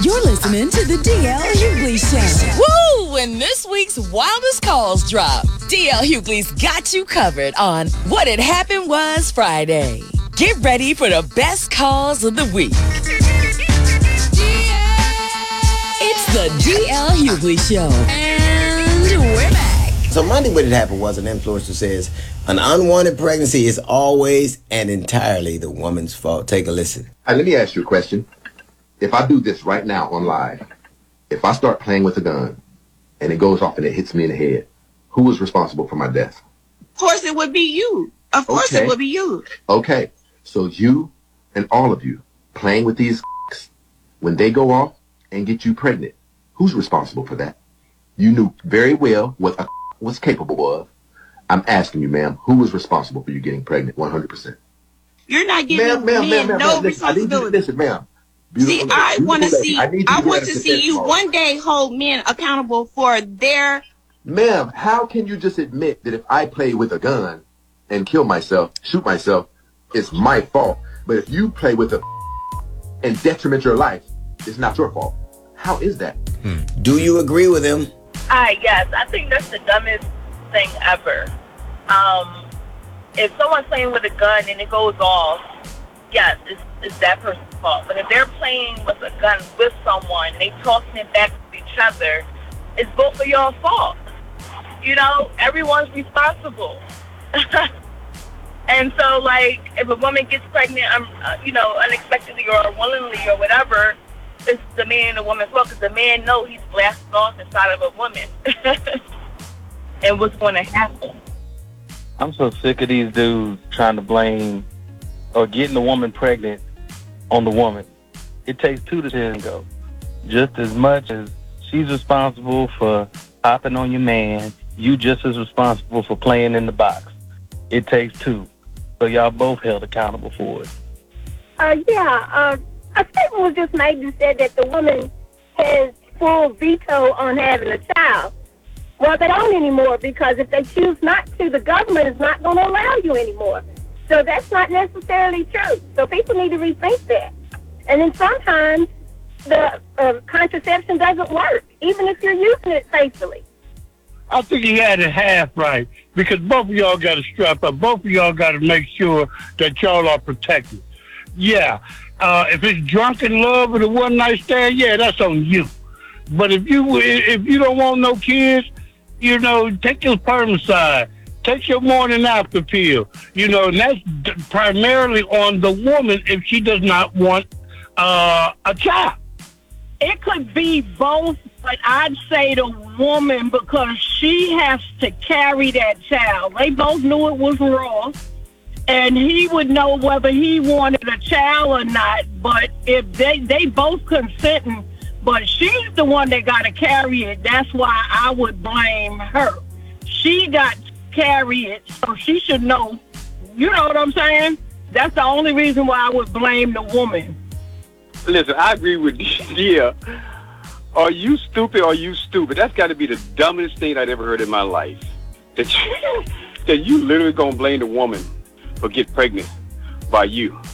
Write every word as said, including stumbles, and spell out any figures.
You're listening to the D L Hughley Show. Woo! And this week's wildest calls drop. D L Hughley's got you covered on What Had Happened Was Friday. Get ready for the best calls of the week. It's the D L Hughley Show. And we're back. So Monday, what had happened was an influencer says, an unwanted pregnancy is always and entirely the woman's fault. Take a listen. Right, let me ask you a question. If I do this right now on live, if I start playing with a gun and it goes off and it hits me in the head, who is responsible for my death? Of course it would be you. Of course Okay. it would be you. Okay, so you and all of you playing with these when they go off and get you pregnant, who's responsible for that? You knew very well what a was capable of. I'm asking you, ma'am, who was responsible for you getting pregnant one hundred percent? You're not giving Ma'am, ma'am, men ma'am, ma'am, no ma'am, listen, I need you to responsibility. listen, ma'am. See, Beautiful lady, I want to beautiful lady, see. I, need you I to want to answer see this you call. one day hold men accountable for their. Ma'am, how can you just admit that if I play with a gun and kill myself, shoot myself, it's my fault? But if you play with a and detriment your life, it's not your fault. How is that? Hmm. Do you agree with him? I yes, I think that's the dumbest thing ever. Um, if someone's playing with a gun and it goes off, yes, it's, it's that person's fault. But if they're playing with a gun with someone, they tossing it back to each other, it's both of y'all's fault. You know, everyone's responsible. And so, like, if a woman gets pregnant, um, uh, you know, unexpectedly or willingly or whatever, it's the man and the woman's fault because the man knows he's blasting off inside of a woman. And what's going to happen? I'm so sick of these dudes trying to blame or getting the woman pregnant on the woman. It takes two to tango. Just as much as she's responsible for hopping on your man, you just as responsible for playing in the box. It takes two. So y'all both held accountable for it. Uh, yeah, uh, a statement was just made that said that the woman has full veto on having a child. Well, they don't anymore because if they choose not to, the government is not going to allow you anymore. So that's not necessarily true. So people need to rethink that. And then sometimes the uh, contraception doesn't work, even if you're using it safely. I think he had it half right because both of y'all got to strap up. Both of y'all got to make sure that y'all are protected. Yeah, uh, if it's drunken love or the one night stand, yeah, that's on you. But if you if you don't want no kids, you know, take your spermicide, take your morning after pill. You know, and that's d- primarily on the woman if she does not want uh, a child. It could be both, but I'd say the woman because she has to carry that child. They both knew it was wrong, and he would know whether he wanted a child or not. But if they they both consenting, but she's the one that got to carry it. That's why I would blame her. She got to carry it, so she should know. You know what I'm saying? That's the only reason why I would blame the woman. Listen, I agree with Gia. Are you stupid or are you stupid? That's got to be the dumbest thing I've ever heard in my life. That you, that you literally going to blame the woman for getting pregnant by you.